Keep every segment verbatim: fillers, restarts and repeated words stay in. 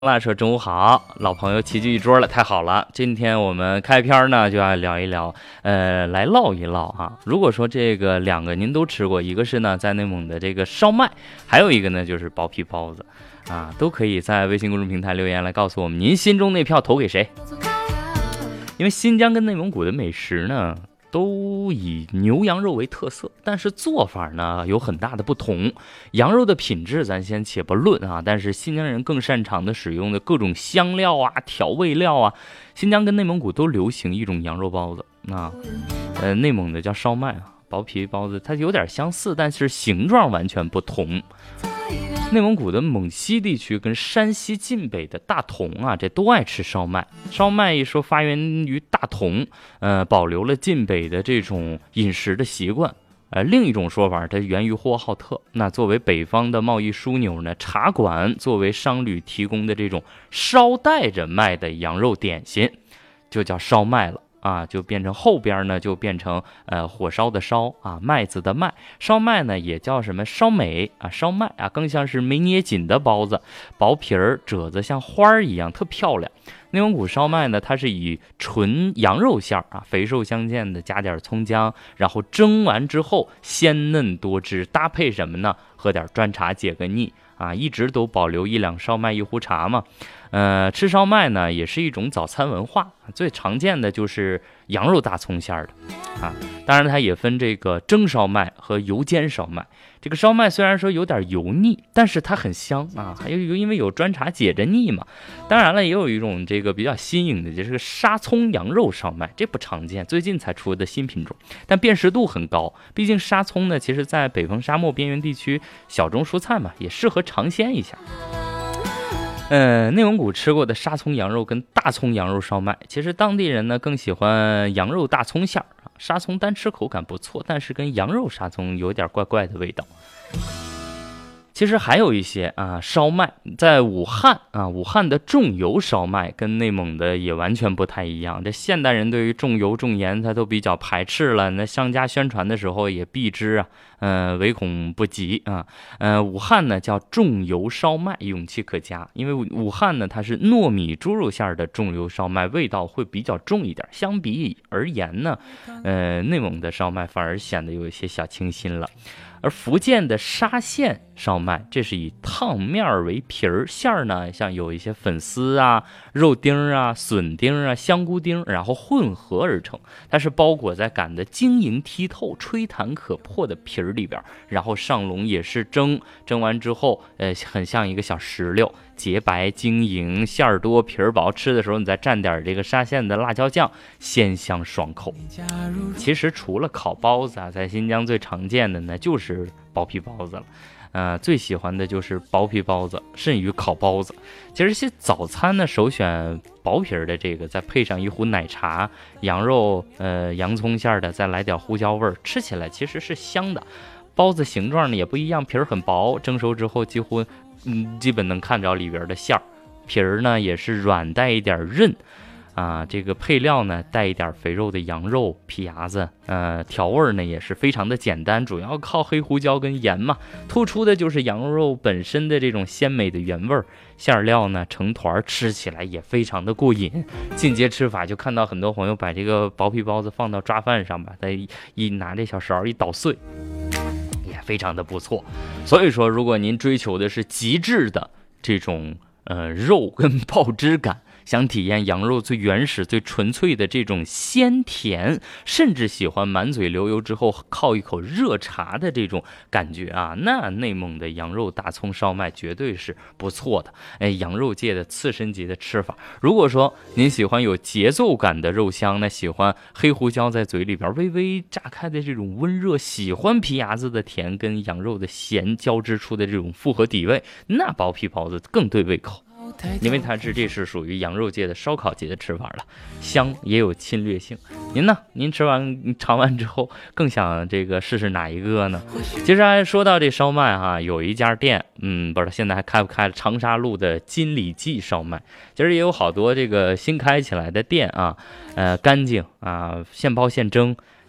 啦，说中午好，老朋友齐聚一桌了，太好了！今天我们开篇呢就要聊一聊，呃，来唠一唠哈。如果说这个两个您都吃过，一个是呢在内蒙的这个烧麦，还有一个呢就是薄皮包子，啊，都可以在微信公众平台留言来告诉我们您心中那票投给谁。因为新疆跟内蒙古的美食呢，都以牛羊肉为特色，但是做法呢有很大的不同。羊肉的品质咱先且不论啊，但是新疆人更擅长的使用的各种香料啊、调味料啊，新疆跟内蒙古都流行一种羊肉包子啊，呃，内蒙的叫烧麦啊，薄皮包子它有点相似，但是形状完全不同。内蒙古的蒙西地区跟山西晋北的大同啊，这都爱吃烧麦。烧麦一说发源于大同，呃，保留了晋北的这种饮食的习惯。呃，另一种说法，它源于呼和浩特。那作为北方的贸易枢纽呢，茶馆作为商旅提供的这种捎带着卖的羊肉点心，就叫烧麦了。啊，就变成后边呢，就变成呃火烧的烧啊，麦子的麦，烧麦呢也叫什么烧美啊，烧麦啊，更像是没捏紧的包子，薄皮儿褶子像花儿一样，特漂亮。内蒙古烧麦呢，它是以纯羊肉馅儿啊，肥瘦相间的，加点葱姜，然后蒸完之后鲜嫩多汁，搭配什么呢？喝点砖茶解个腻啊，一直都保留一两烧麦一壶茶嘛。呃，吃烧麦呢也是一种早餐文化，最常见的就是羊肉大葱馅儿的啊。当然它也分这个蒸烧麦和油煎烧麦。这个烧麦虽然说有点油腻，但是它很香啊，还有因为有砖茶解着腻嘛。当然了，也有一种这个比较新颖的，就是沙葱羊肉烧麦，这不常见，最近才出的新品种，但辨识度很高。毕竟沙葱呢，其实在北方沙漠边缘地区小众蔬菜嘛，也适合尝鲜一下。呃，内蒙古吃过的沙葱羊肉跟大葱羊肉烧麦，其实当地人呢更喜欢羊肉大葱馅儿，沙葱单吃口感不错，但是跟羊肉沙葱有点怪怪的味道。其实还有一些啊，烧麦在武汉啊，武汉的重油烧麦跟内蒙的也完全不太一样。这现代人对于重油重盐他都比较排斥了，那商家宣传的时候也避之啊，呃，唯恐不及啊。呃，武汉呢叫重油烧麦，勇气可嘉，因为武汉呢它是糯米猪肉馅的重油烧麦，味道会比较重一点。相比而言呢，呃，内蒙的烧麦反而显得有一些小清新了。而福建的沙县烧麦，这是以烫面为皮儿，馅儿呢像有一些粉丝啊、肉丁啊、笋丁啊、香菇丁，然后混合而成。它是包裹在擀的晶莹剔透、吹弹可破的皮儿里边，然后上笼也是蒸，蒸完之后，呃，很像一个小石榴，洁白晶莹，馅儿多皮儿薄，吃的时候你再蘸点这个沙县的辣椒酱，鲜香爽口。其实除了烤包子啊，在新疆最常见的呢就是薄皮包子了，呃，最喜欢的就是薄皮包子，甚于烤包子。其实些早餐呢，首选薄皮的这个，再配上一壶奶茶，羊肉呃洋葱馅的，再来点胡椒味儿，吃起来其实是香的。包子形状呢也不一样，皮儿很薄，蒸熟之后几乎嗯基本能看着里边的馅儿，皮儿呢也是软带一点韧。啊，这个配料呢带一点肥肉的羊肉、皮牙子，呃，调味呢也是非常的简单，主要靠黑胡椒跟盐嘛。突出的就是羊肉本身的这种鲜美的原味儿，馅料呢成团，吃起来也非常的过瘾。进阶吃法就看到很多朋友把这个薄皮包子放到抓饭上，把它一一拿这小勺一捣碎，也非常的不错。所以说，如果您追求的是极致的这种呃肉跟爆汁感，想体验羊肉最原始最纯粹的这种鲜甜，甚至喜欢满嘴流油之后靠一口热茶的这种感觉啊，那内蒙的羊肉大葱烧麦绝对是不错的。哎，羊肉界的刺身级的吃法。如果说您喜欢有节奏感的肉香，那喜欢黑胡椒在嘴里边微微炸开的这种温热，喜欢皮牙子的甜跟羊肉的咸交织出的这种复合底味，那薄皮包子更对胃口。因为它是这是属于羊肉界的烧烤界的吃法了，香也有侵略性。您呢？您吃完尝完之后更想这个试试哪一个呢？其实还说到这烧麦哈，有一家店，嗯，不知道现在还开不开，长沙路的金里记烧麦。其实也有好多这个新开起来的店啊，呃，干净啊，现包现蒸。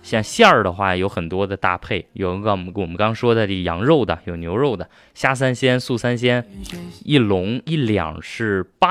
像馅儿的话有很多的搭配，有一个我们我们刚说的这羊肉的，有牛肉的，虾三鲜、素三鲜，一笼一两是八。